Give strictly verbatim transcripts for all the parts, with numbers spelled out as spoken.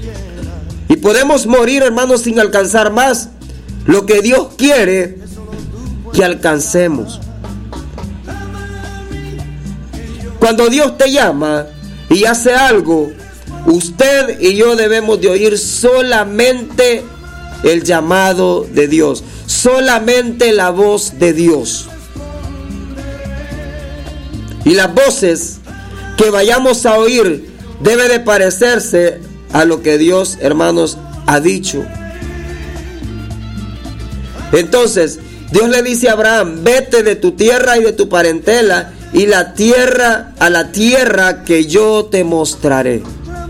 Y podemos morir, hermanos, sin alcanzar más lo que Dios quiere que alcancemos. Cuando Dios te llama y hace algo, usted y yo debemos de oír solamente el llamado de Dios, solamente la voz de Dios. Y las voces que vayamos a oír debe de parecerse a lo que Dios, hermanos, ha dicho. Entonces, Dios le dice a Abraham: vete de tu tierra y de tu parentela y la tierra a la tierra que yo te mostraré.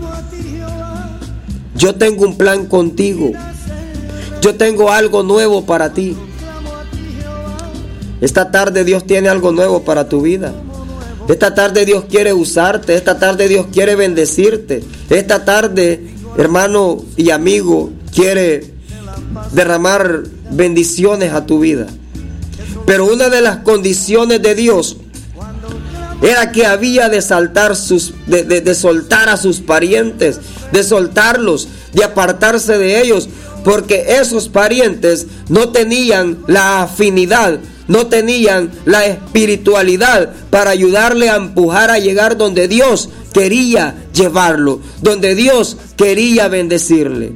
Yo tengo un plan contigo. Yo tengo algo nuevo para ti. Esta tarde Dios tiene algo nuevo para tu vida. Esta tarde Dios quiere usarte. Esta tarde Dios quiere bendecirte. Esta tarde, hermano y amigo, quiere derramar bendiciones a tu vida. Pero una de las condiciones de Dios era que había de saltar sus, de, de, de soltar a sus parientes, de soltarlos, de apartarse de ellos, porque esos parientes no tenían la afinidad, no tenían la espiritualidad para ayudarle a empujar a llegar donde Dios quería llevarlo, donde Dios quería bendecirle.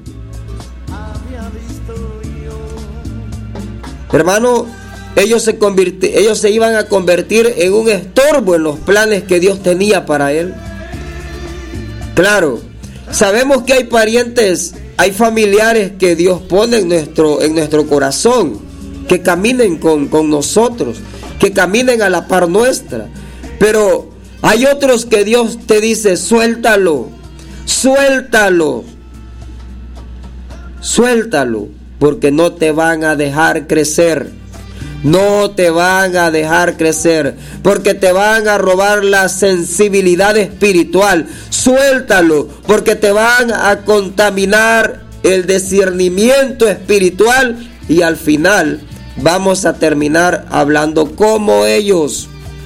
Hermano, ellos se convirti- ellos se iban a convertir en un estorbo en los planes que Dios tenía para él. Claro, sabemos que hay parientes, hay familiares que Dios pone en nuestro, en nuestro corazón, que caminen con, con nosotros, que caminen a la par nuestra. Pero hay otros que Dios te dice: suéltalo, suéltalo, suéltalo, porque no te van a dejar crecer. No te van a dejar crecer, porque te van a robar la sensibilidad espiritual. Suéltalo, porque te van a contaminar el discernimiento espiritual y al final vamos a terminar hablando como ellos.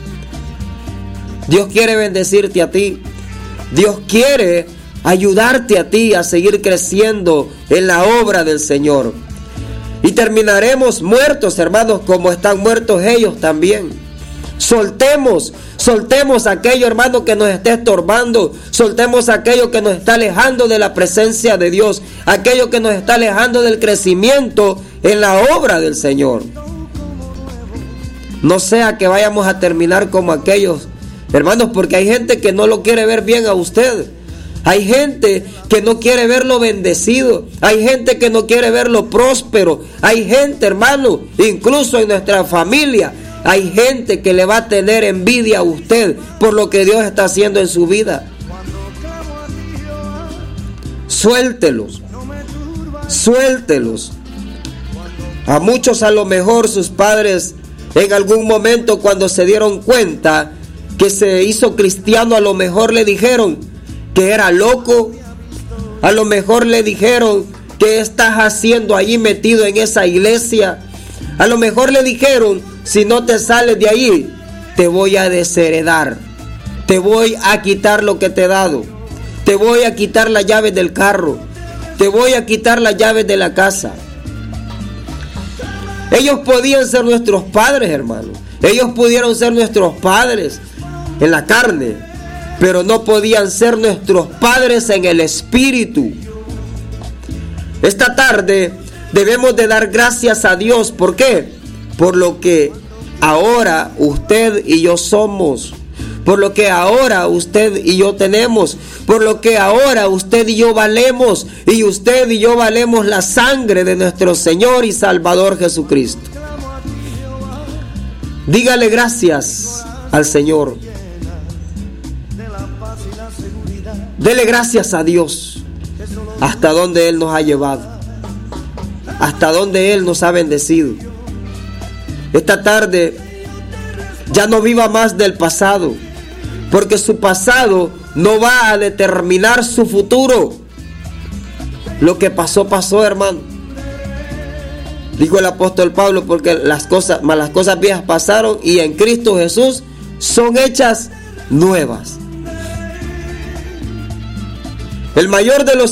Dios quiere bendecirte a ti. Dios quiere ayudarte a ti a seguir creciendo en la obra del Señor. Y terminaremos muertos, hermanos, como están muertos ellos también. Soltemos, soltemos aquello, hermano, que nos esté estorbando. Soltemos aquello que nos está alejando de la presencia de Dios. Aquello que nos está alejando del crecimiento en la obra del Señor. No sea que vayamos a terminar como aquellos, hermanos, porque hay gente que no lo quiere ver bien a usted. Hay gente que no quiere verlo bendecido. Hay gente que no quiere verlo próspero. Hay gente, hermano, incluso en nuestra familia, hay gente que le va a tener envidia a usted por lo que Dios está haciendo en su vida. Suéltelos. Suéltelos. A muchos, a lo mejor, sus padres en algún momento, cuando se dieron cuenta que se hizo cristiano, a lo mejor le dijeron que era loco. A lo mejor le dijeron: ¿qué estás haciendo allí metido en esa iglesia? A lo mejor le dijeron: si no te sales de allí, te voy a desheredar, te voy a quitar lo que te he dado, te voy a quitar las llaves del carro, te voy a quitar las llaves de la casa. Ellos podían ser nuestros padres, hermanos. Ellos pudieron ser nuestros padres en la carne, pero no podían ser nuestros padres en el espíritu. Esta tarde debemos de dar gracias a Dios. ¿Por qué? Por lo que ahora usted y yo somos, por lo que ahora usted y yo tenemos, por lo que ahora usted y yo valemos, y usted y yo valemos la sangre de nuestro Señor y Salvador Jesucristo. Dígale gracias al Señor. Dele gracias a Dios hasta donde Él nos ha llevado, hasta donde Él nos ha bendecido. Esta tarde ya no viva más del pasado, porque su pasado no va a determinar su futuro. Lo que pasó, pasó, hermano. Dijo el apóstol Pablo, porque las cosas, las cosas viejas pasaron y en Cristo Jesús son hechas nuevas. El mayor de los